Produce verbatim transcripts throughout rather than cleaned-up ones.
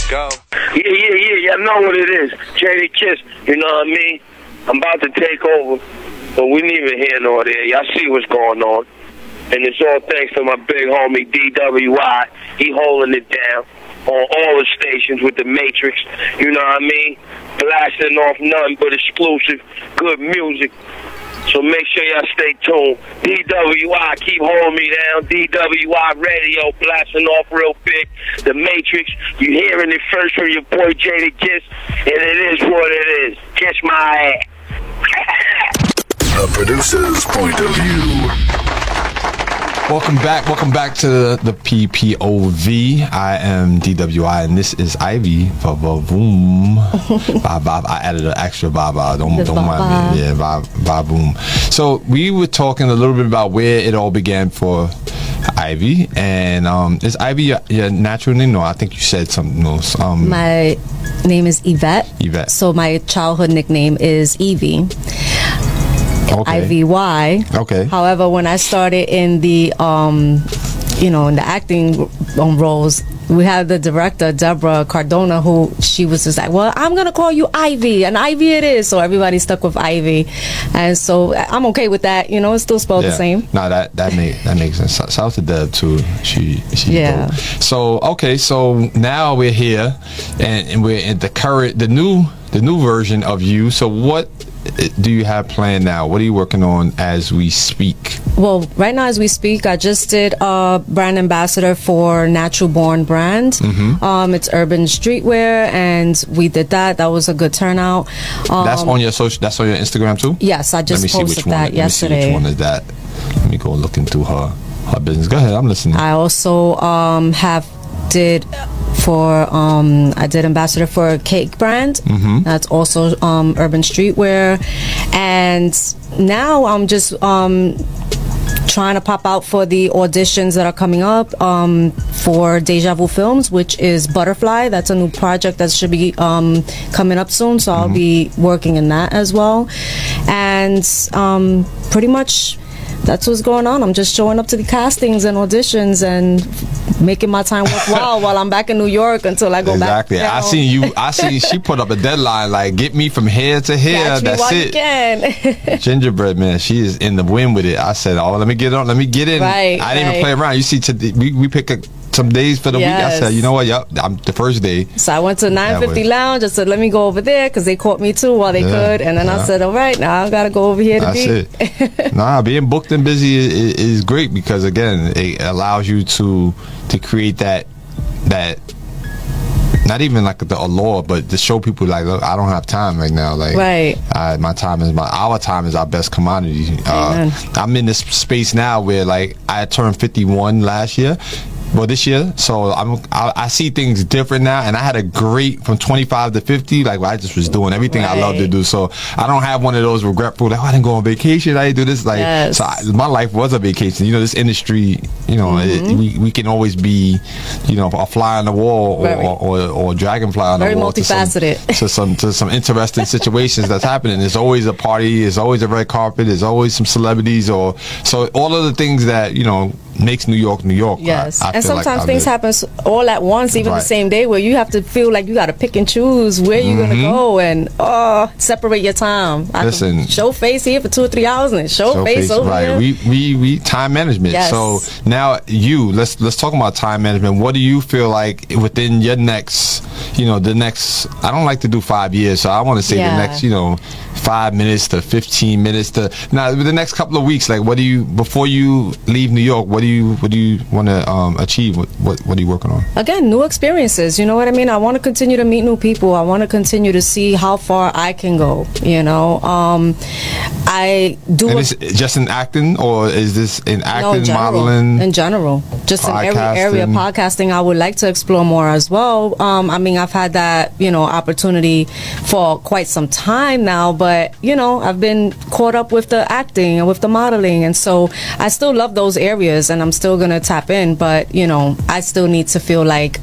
go. Yeah, yeah, yeah, y'all know what it is. Jadakiss, you know what I mean? I'm about to take over, but we ain't even here nor there. Y'all see what's going on. And it's all thanks to my big homie D W I. He holding it down on all the stations with the Matrix, you know what I mean? Blasting off nothing but exclusive, good music. So make sure y'all stay tuned. D W I, keep holding me down. D W I Radio, blasting off real big. The Matrix, you hearing it first from your boy Jadakiss, and it is what it is. Kiss my ass. The producer's point of view. Welcome back. Welcome back to the, the P P O V. I am D W I, and this is Ivy. Ba-ba-boom. Ba-ba. I added an extra ba-ba. Don't, don't mind me. Yeah, ba-ba-boom. So we were talking a little bit about where it all began for Ivy. And um, is Ivy your, your natural name? No, I think you said something else. Um, my name is Yvette. Yvette. So my childhood nickname is Evie. Okay. I V Y. Okay. However, when I started in the, um, you know, in the acting um, roles, we had the director, Deborah Cardona, who she was just like, well, I'm going to call you Ivy, and Ivy it is. So everybody stuck with Ivy. And so I'm okay with that. You know, it's still spelled yeah. the same. No, that that, make, that makes sense. Shout out to Deb, too. She, she yeah. Dope. So, okay, so now we're here, and, and we're in the current, the new, the new version of you. So what do you have planned now? What are you working on as we speak? Well, right now as we speak, I just did a brand ambassador for Natural Born brand. Mm-hmm. Um, it's urban streetwear, and we did that. That was a good turnout. Um, that's on your social. That's on your Instagram too. Yes, I just posted that one, yesterday. Let me see which one is that. Let me go looking through her her business. Go ahead, I'm listening. I also um, have did for um I did ambassador for a cake brand. Mm-hmm. That's also um urban streetwear, and now I'm just um trying to pop out for the auditions that are coming up um for Deja Vu Films, which is Butterfly. That's a new project that should be um coming up soon, so mm-hmm. I'll be working in that as well. And um pretty much that's what's going on. I'm just showing up to the castings and auditions and making my time worthwhile while I'm back in New York until I go exactly. back. Exactly. I seen you. I seen she put up a deadline like, get me from here to here. Catch me That's while it. You can. Gingerbread man, she is in the wind with it. I said, oh, let me get on. Let me get in. Right, I didn't right. even play around. You see, today, we we pick a. Some days for the yes. week. I said, you know what? Yup, I'm the first day. So I went to nine fifty Lounge. I said, let me go over there because they caught me too while they yeah, could. And then yeah. I said, all right, now I got to go over here to That's be. it. Nah, being booked and busy is, is great because again, it allows you to to create that that. Not even like the allure, but to show people like, look, I don't have time right now. Like, right. uh, my time is my our time is our best commodity. Uh, I'm in this space now where like I turned fifty-one last year. Well, this year, so I'm I, I see things different now, and I had a great from twenty-five to fifty. Like I just was doing everything right. I love to do, so I don't have one of those regretful. Like oh, I didn't go on vacation, I didn't do this. Like yes. so, I, my life was a vacation. You know, this industry, you know, mm-hmm. it, we we can always be, you know, a fly on the wall or or, or, or a dragonfly on Very the wall. multifaceted. To some, to some to some interesting situations that's happening. There's always a party. There's always a red carpet. There's always some celebrities, or so all of the things that you know makes New York New York. Yes, I, I and sometimes like things happen all at once, even right. the same day, where you have to feel like you got to pick and choose where you're mm-hmm. gonna go and oh, separate your time. I Listen, show face here for two or three hours and show, show face, face over right. here. We we we time management. Yes. So now you let's let's talk about time management. What do you feel like within your next, you know, the next? I don't like to do five years, so I want to say yeah. the next, you know, five minutes to fifteen minutes to now the next couple of weeks. Like, what do you before you leave New York? What do you what do you want to um, achieve? What, what what are you working on? Again, new experiences. You know what I mean? I want to continue to meet new people. I want to continue to see how far I can go. You know, um, I do. And is it just in acting, or is this in acting, no, in general, modeling, in general, just in every area? Podcasting, I would like to explore more as well. Um, I mean, I've had that you know opportunity for quite some time now, but you know, I've been caught up with the acting and with the modeling, and so I still love those areas, and I'm still gonna tap in. But you know, I still need to feel like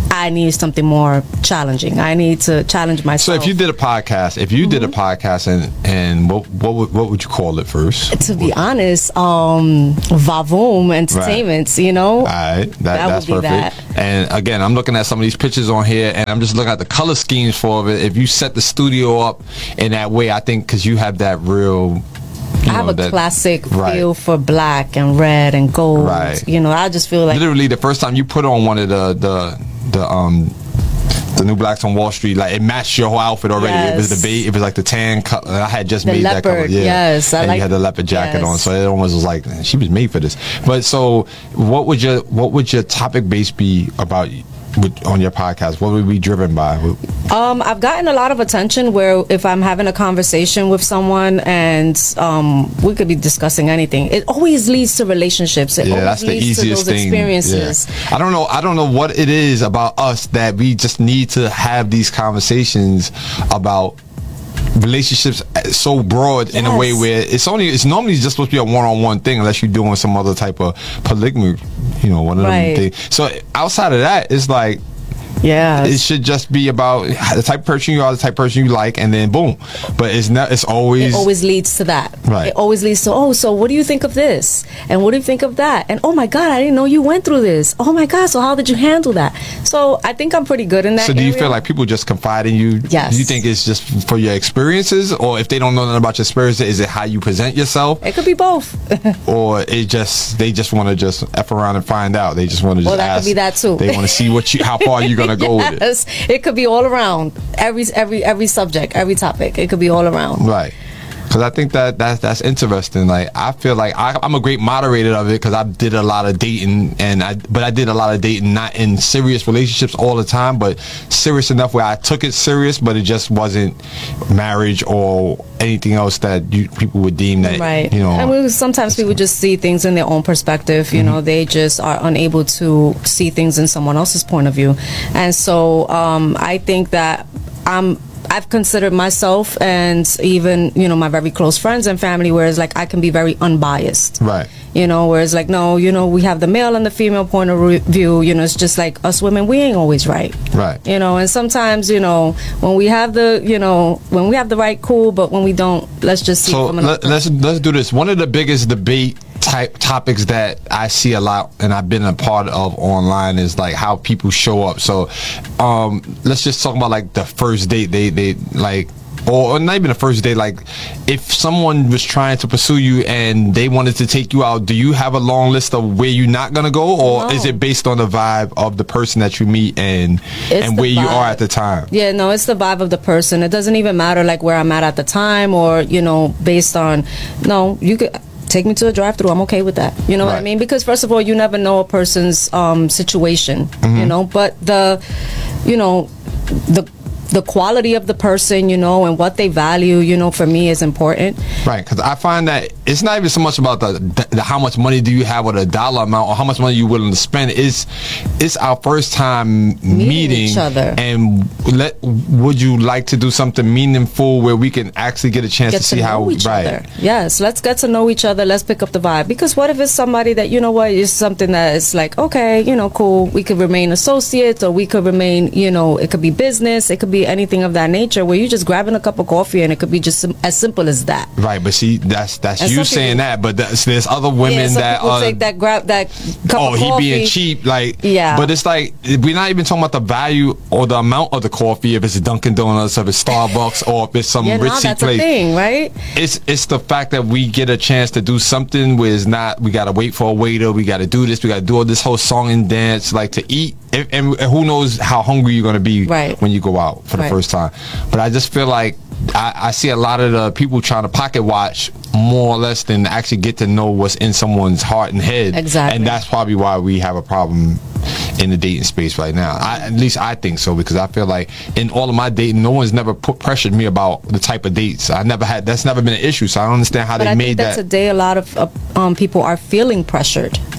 I need something more challenging. I need to challenge myself. So if you did a podcast, if you mm-hmm. did a podcast, and and what what would, what would you call it first? To be honest, um, Vavoom Entertainment. Right. You know, all right, that, that that's would be perfect. That. And again, I'm looking at some of these pictures on here, and I'm just looking at the color schemes for it. If you set the studio up in that way, I think because you have that real. You I have know, a that, classic right. feel for black and red and gold. Right. You know, I just feel like literally the first time you put on one of the the the um the New Blacks on Wall Street, like it matched your whole outfit already. Yes. It was the beige, it was like the tan color. I had just the made leopard, that color. Yeah. Yes, I and like, you had the leopard jacket yes. on, so it almost was like she was made for this. But so, what would your what would your topic base be about? With, on your podcast, what would we be driven by? Um, I've gotten a lot of attention where if I'm having a conversation with someone and um, we could be discussing anything, it always leads to relationships. It yeah, always that's the leads easiest to those thing. Experiences. Yeah. I don't know. I don't know what it is about us that we just need to have these conversations about relationships so broad yes. in a way where it's only it's normally just supposed to be a one-on-one thing unless you're doing some other type of polygamy, you know, one of right. them things. So outside of that, it's like yeah, it should just be about the type of person you are, the type of person you like, and then boom. But it's not. It's always it always leads to that. Right. It always leads to oh, so what do you think of this? And what do you think of that? And oh my God, I didn't know you went through this. Oh my God, so how did you handle that? So I think I'm pretty good in that. So do you area. feel like people just confide in you? Yes. Do you think it's just for your experiences, or if they don't know nothing about your experiences, is it how you present yourself? It could be both. Or it just they just want to just f around and find out. They just want to just well, that ask. could be that too. They want to see what you how far you're gonna go yes. with it. It could be all around every every every subject, every topic. It could be all around. Right. Because I think that that's that's interesting. Like I feel like I, I'm a great moderator of it because I did a lot of dating, and I but I did a lot of dating not in serious relationships all the time, but serious enough where I took it serious, but it just wasn't marriage or anything else that you, people would deem that right. you know. And we, sometimes people just see things in their own perspective. You mm-hmm. know, they just are unable to see things in someone else's point of view, and so um, I think that I'm. I've considered myself and even, you know, my very close friends and family where it's like I can be very unbiased. Right. You know, where it's like, no, you know, we have the male and the female point of re- view. You know, it's just like us women, we ain't always right. Right. You know, and sometimes, you know, when we have the, you know, when we have the right, cool, but when we don't, let's just see. So from let, let's let's do this. One of the biggest debate type topics that I see a lot and I've been a part of online is like how people show up. So um let's just talk about like the first date. They they like or not even the first date, like if someone was trying to pursue you and they wanted to take you out, do you have a long list of where you're not gonna go, or no. is it based on the vibe of the person that you meet and it's and where vibe. you are at the time? Yeah, no, it's the vibe of the person. It doesn't even matter like where I'm at at the time, or you know, based on no, you could take me to a drive-through. I'm okay with that. You know right. what I mean? Because first of all, you never know a person's um, situation. Mm-hmm. You know, but the, you know, the the quality of the person, you know, and what they value, you know, for me is important. Right, because I find that it's not even so much about the, the how much money do you have or the dollar amount or how much money you're willing to spend. It's it's our first time meeting, meeting each other. And let would you like to do something meaningful where we can actually get a chance get to see to how know each right. other. Yes, let's get to know each other. Let's pick up the vibe. Because what if it's somebody that, you know what, is something that is like, okay, you know, cool, we could remain associates, or we could remain, you know, it could be business, it could be anything of that nature, where you're just grabbing a cup of coffee and it could be just sim- as simple as that. Right, but see, that's that's And you some saying people- that, but there's, there's other women Yeah, some that people are take that grab that cup oh, of he coffee. being cheap, like Yeah. But it's like we're not even talking about the value or the amount of the coffee. If it's a Dunkin' Donuts, if it's Starbucks, or if it's some Yeah, no, ritzy that's place. a thing, right? It's it's the fact that we get a chance to do something where it's not we gotta wait for a waiter, we gotta do this, we gotta do all this whole song and dance, like to eat, and, and who knows how hungry you're gonna be right. when you go out for the Right. first time. But I just feel like I, I see a lot of the people trying to pocket watch more or less than actually get to know what's in someone's heart and head. Exactly. And that's probably why we have a problem in the dating space right now. I, at least I think so, because I feel like in all of my dating, no one's never put pressured me about the type of dates. I never had. That's never been an issue. So I don't understand how But they I made think that that. today a lot of uh, um, people are feeling pressured.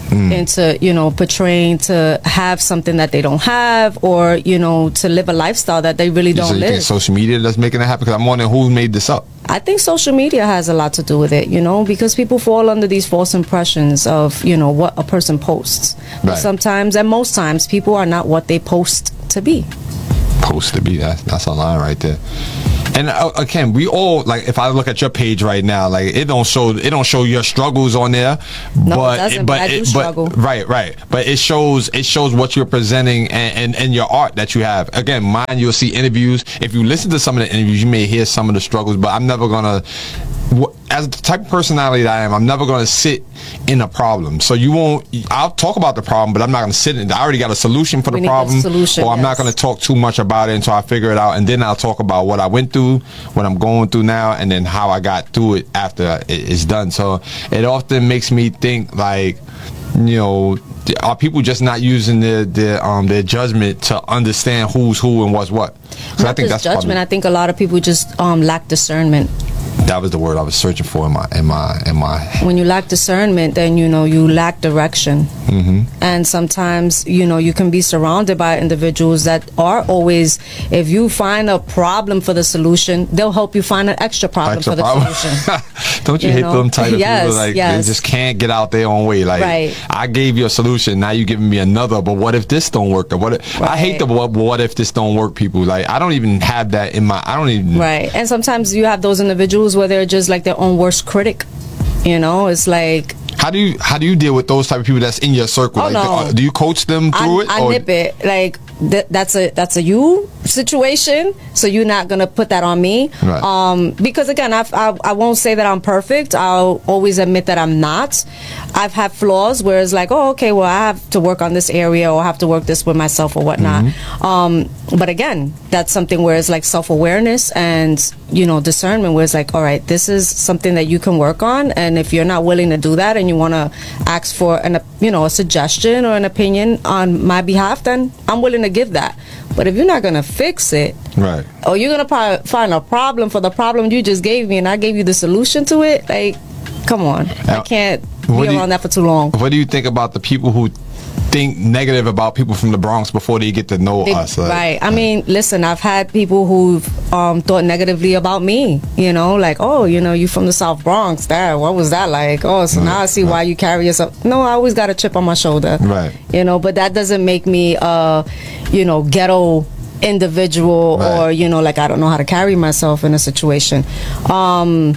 mm. into, you know, portraying to have something that they don't have, or, you know, to live a lifestyle that they really don't so you live. think social media that's making it happen? Because I'm wondering who made this up. I think social media has a lot to do with it, you know, because people fall under these false impressions of, you know, what a person posts. Right. But sometimes, and most times, people are not what they post to be. Post to be, that's, that's a line right there. And uh, again, we all, like, if I look at your page right now, like, it don't show it don't show your struggles on there. No, but it doesn't, but but I do it, struggle. But, right, right. But it shows it shows what you're presenting and, and, and your art that you have. Again, mine, you'll see interviews. If you listen to some of the interviews, you may hear some of the struggles, but I'm never gonna, as the type of personality that I am, I'm never going to sit in a problem. So you won't, I'll talk about the problem, but I'm not going to sit in it. I already got a solution for we the need problem. a solution, or I'm yes. not going to talk too much about it until I figure it out. And then I'll talk about what I went through, what I'm going through now, and then how I got through it after it's done. So it often makes me think, like, you know, are people just not using their their um their judgment to understand who's who and what's what? Not I think just that's judgment. probably, I think a lot of people just um lack discernment. that was the word I was searching for in my in my in my. When you lack discernment, then you know you lack direction. Mm-hmm. And sometimes, you know, you can be surrounded by individuals that are always, if you find a problem for the solution, they'll help you find an extra problem Extra for the problem. solution. Don't you, You hate know? them type of Yes, people? Like, yes. they just can't get out their own way. Like, Right. I gave you a solution, now you giving me another. But what if this don't work? Or what? If, I hate the what, what if this don't work. People, like, I don't even have that in my. I don't even. Right. And sometimes you have those individuals where they're just like their own worst critic. You know, it's like, How do you how do you deal with those type of people that's in your circle? Oh, like, no. do, do you coach them through I, it? I or? nip it. Like th- that's a that's a you situation. So you're not gonna put that on me. Right. Um, because again, I've, I I won't say that I'm perfect. I'll always admit that I'm not. I've had flaws where it's like, oh, okay, well, I have to work on this area, or I have to work this with myself, or whatnot. Mm-hmm. Um, but again, that's something where it's like self awareness and, you know, discernment, where it's like, all right, this is something that you can work on, and if you're not willing to do that, and you want to ask for an, you know, a suggestion or an opinion on my behalf, then I'm willing to give that. But if you're not gonna fix it, Right. or you're gonna pro- find a problem for the problem you just gave me, and I gave you the solution to it, like, come on, Now, I can't what be do you- around that for too long. What do you think about the people who think negative about people from the Bronx before they get to know They- us? Like, right. I mean, listen, I've had people who've um, thought negatively about me, you know, like, oh, you know, you from the South Bronx. That, what was that like? Oh, so now I see why you carry yourself. No, I always got a chip on my shoulder. Right. You know, but that doesn't make me, uh, you know, ghetto individual Right. or, you know, like I don't know how to carry myself in a situation. Um,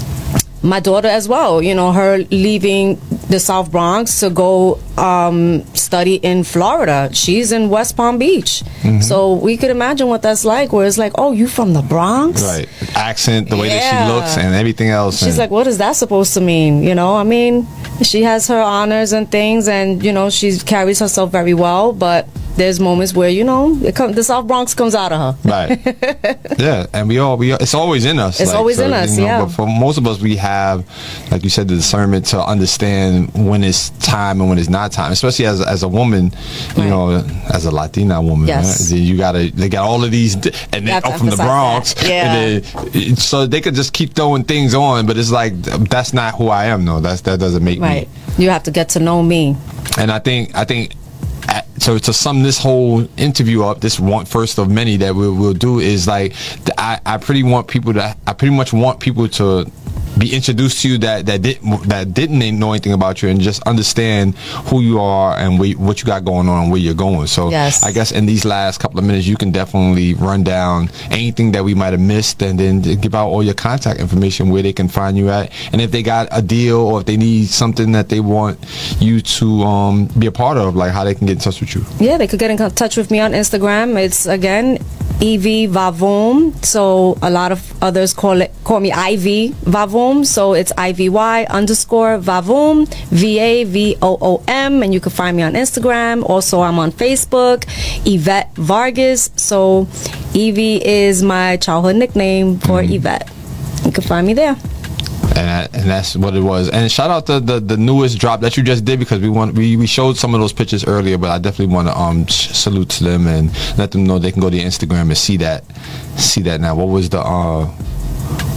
my daughter as well, you know, her leaving the South Bronx to go um, study in Florida. She's in West Palm Beach. Mm-hmm. So we could imagine what that's like, where it's like, oh, you from the Bronx? Right. Accent, the way that Yeah. she looks, and everything else. She's and, like, what is that supposed to mean? You know, I mean, she has her honors and things, and, you know, she carries herself very well, but there's moments where, you know, it come, the South Bronx comes out of her. Right. Yeah, and we all we all, it's always in us. It's always in us, you know, yeah. But for most of us, we have, like you said, the discernment to understand when it's time and when it's not time. Especially as as a woman, you Right. know, as a Latina woman, Yes. right? You gotta they got all of these, d- and then have to oh, from the emphasize Bronx, that. Yeah. and then, so they could just keep throwing things on, but it's like that's not who I am. No, that's that doesn't make Right. me. You have to get to know me. And I think I think uh, so to sum this whole interview up, this one first of many that we'll, we'll do is like th- I I pretty want people to I pretty much want people to be introduced to you that that didn't that didn't know anything about you, and just understand who you are and where, what you got going on and where you're going. So Yes. I guess in these last couple of minutes, you can definitely run down anything that we might have missed, and then give out all your contact information, where they can find you at, and if they got a deal or if they need something that they want you to um, be a part of, like how they can get in touch with you. Yeah, they could get in con- touch with me on Instagram. It's, again, Evie Vavoom. So a lot of others call it call me Ivy Vavoom. So it's I V Y underscore Vavoom, V A V O O M, and you can find me on Instagram. Also, I'm on Facebook, Yvette Vargas. So Evie is my childhood nickname for Mm-hmm. Yvette. You can find me there. And, that, and that's what it was. And shout out to the, the newest drop that you just did, because we want we, we showed some of those pictures earlier, but I definitely want to um sh- salute to them and let them know they can go to your Instagram and see that see that now. What was the uh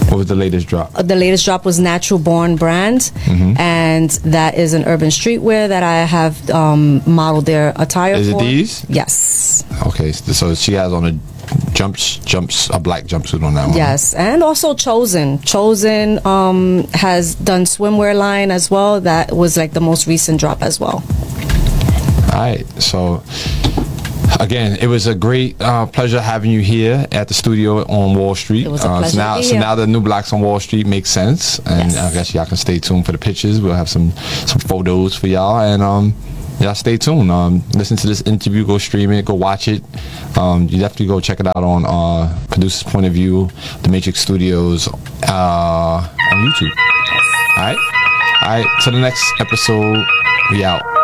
What was the latest drop? The latest drop was Natural Born brand, Mm-hmm. and that is an urban streetwear that I have um, modeled their attire Is it for. these? Yes. Okay, so she has on a jumps jumps a black jumpsuit on that one. Yes, and also Chosen. Chosen um, has done swimwear line as well. That was like the most recent drop as well. All right, so again, it was a great uh, pleasure having you here at the studio on Wall Street. It was a uh, pleasure so now, to be so here. now the new blocks on Wall Street makes sense, and Yes. I guess y'all can stay tuned for the pictures. We'll have some some photos for y'all, and um, y'all stay tuned. Um, listen to this interview, go stream it, go watch it. Um, you definitely go check it out on uh, Producer's Point of View, The Matrix Studios, uh, on YouTube. All right, all right. So the next episode, we out.